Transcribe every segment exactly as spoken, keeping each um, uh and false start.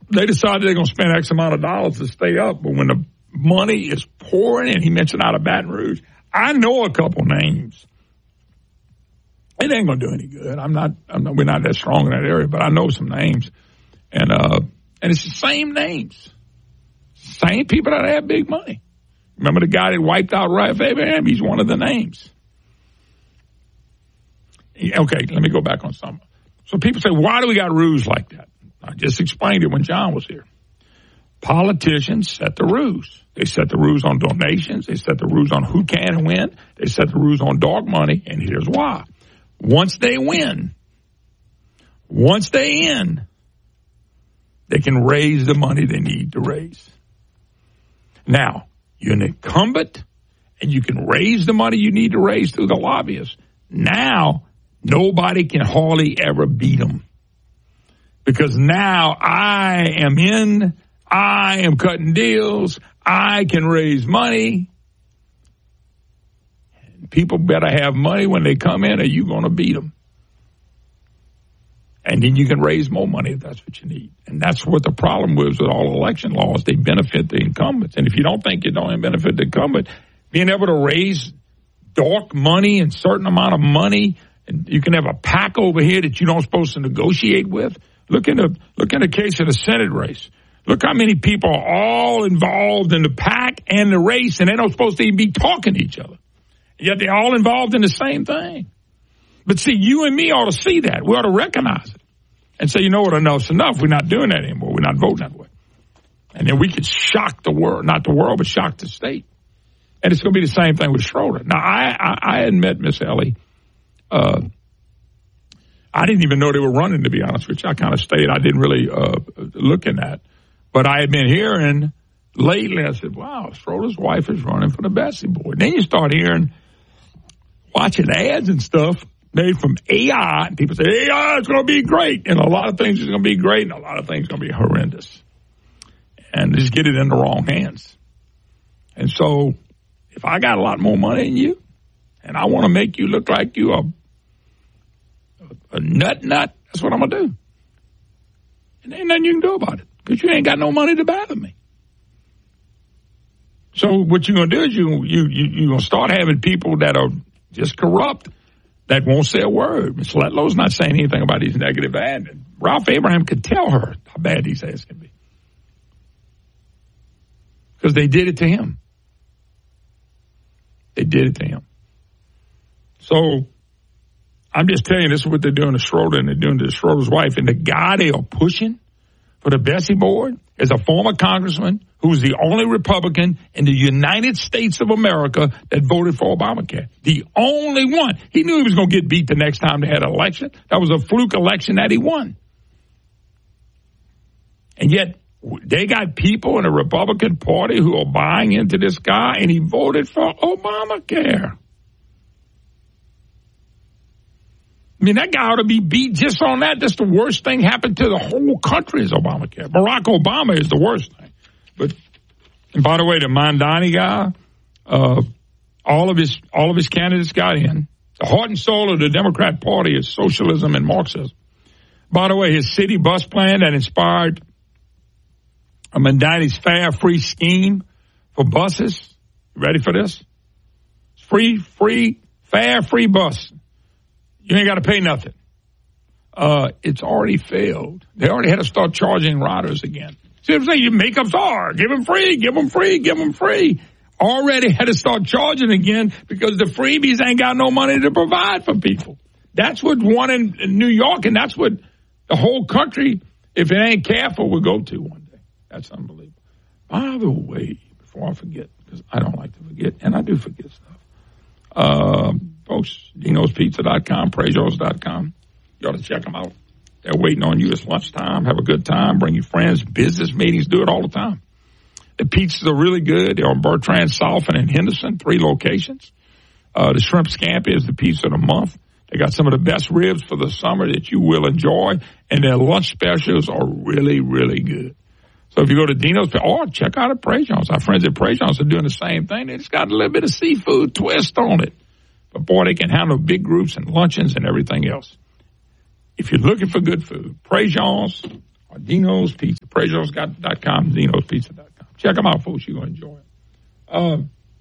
they decided they're going to spend X amount of dollars to stay up. But when the money is pouring in, he mentioned out of Baton Rouge, I know a couple names. It ain't going to do any good. I'm not, I'm not, we're not that strong in that area, but I know some names. And, uh, and it's the same names. Same people that have big money. Remember the guy that wiped out Ralph Abraham? He's one of the names. Okay, let me go back on something. So people say, why do we got rules like that? I just explained it when John was here. Politicians set the rules. They set the rules on donations. They set the rules on who can and when. They set the rules on dark money, and here's why. Once they win, once they in, they can raise the money they need to raise. Now, you're an incumbent, and you can raise the money you need to raise through the lobbyists. Now, nobody can hardly ever beat them. Because now I am in, I am cutting deals, I can raise money. People better have money when they come in, or you're going to beat them. And then you can raise more money if that's what you need. And that's what the problem was with all election laws. They benefit the incumbents. And if you don't think you don't benefit the incumbent, being able to raise dark money and certain amount of money, and you can have a PAC over here that you don't supposed to negotiate with. Look in the look in the case of the Senate race. Look how many people are all involved in the PAC and the race, and they're not supposed to even be talking to each other. Yet they're all involved in the same thing. But see, you and me ought to see that. We ought to recognize it and say, you know what, enough's enough. We're not doing that anymore. We're not voting that way. And then we could shock the world, not the world, but shock the state. And it's going to be the same thing with Schroeder. Now, I, I, I admit, Miss Ellie, uh, I didn't even know they were running, to be honest with you. I kind of stayed. I didn't really uh, look in that. But I had been hearing lately, I said, wow, Schroeder's wife is running for the Bessie board. Then you start hearing, watching ads and stuff made from A I, and people say, A I is going to be great, and a lot of things are going to be great, and a lot of things are going to be horrendous. And just get it in the wrong hands. And so, if I got a lot more money than you, and I want to make you look like you a, a, a nut nut, that's what I'm going to do. And ain't nothing you can do about it, because you ain't got no money to bother me. So what you're going to do is you, you, you, you're going to start having people that are just corrupt, that won't say a word. Miss Letlow's not saying anything about these negative ads. Ralph Abraham could tell her how bad these ads can be. Because they did it to him. They did it to him. So I'm just telling you, this is what they're doing to Schroeder, and they're doing to Schroeder's wife. And the guy they are pushing for the Bessie board is a former congressman who was the only Republican in the United States of America that voted for Obamacare. The only one. He knew he was going to get beat the next time they had an election. That was a fluke election that he won. And yet they got people in the Republican Party who are buying into this guy, and he voted for Obamacare. I mean, that guy ought to be beat just on that. That's the worst thing happened to the whole country is Obamacare. Barack Obama is the worst thing. But, and by the way, the Mondani guy, uh, all of his all of his candidates got in. The heart and soul of the Democrat Party is socialism and Marxism. By the way, his city bus plan that inspired Mondani's fare free scheme for buses. You ready for this? Free, free, fare free bus. You ain't got to pay nothing. Uh, it's already failed. They already had to start charging riders again. See what I'm saying? You make up are. Give them free, give them free, give them free. Already had to start charging again because the freebies ain't got no money to provide for people. That's what one in, in New York, and that's what the whole country, if it ain't careful, will go to one day. That's unbelievable. By the way, before I forget, because I don't like to forget, and I do forget stuff. Uh, folks, Dinos Pizza dot com, Prejos dot com. You ought to check them out. They're waiting on you. It's lunchtime. Have a good time. Bring your friends. Business meetings. Do it all the time. The pizzas are really good. They're on Bertrand, Southern, and Henderson, three locations. Uh, the shrimp scampi is the pizza of the month. They got some of the best ribs for the summer that you will enjoy, and their lunch specials are really, really good. So if you go to Dino's, or check out at Prejos. Our friends at Prejos are doing the same thing. They just got a little bit of seafood twist on it. But, boy, they can handle big groups and luncheons and everything else. If you're looking for good food, Prejos or Dino's Pizza. praise yours dot com, Dino's Pizza dot com. Check them out, folks. You're going to enjoy it. Uh,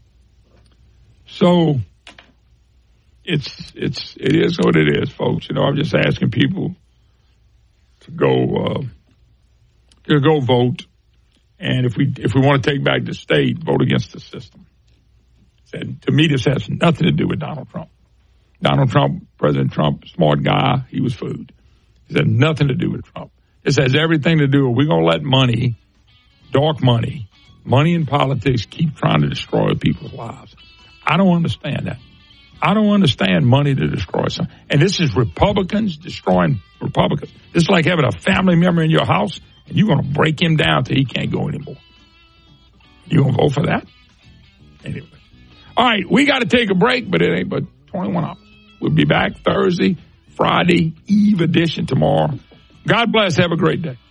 so it's it's it is what it is, folks. You know, I'm just asking people to go uh, to go vote, and if we if we want to take back the state, vote against the system. And to me, this has nothing to do with Donald Trump. Donald Trump, President Trump, smart guy, he was food. This has nothing to do with Trump. This has everything to do with we're going to let money, dark money, money in politics keep trying to destroy people's lives. I don't understand that. I don't understand money to destroy something. And this is Republicans destroying Republicans. This is like having a family member in your house and you're going to break him down till he can't go anymore. You going to vote for that? Anyway. All right, we got to take a break, but it ain't but twenty-one hours. We'll be back Thursday, Friday, Eve edition tomorrow. God bless. Have a great day.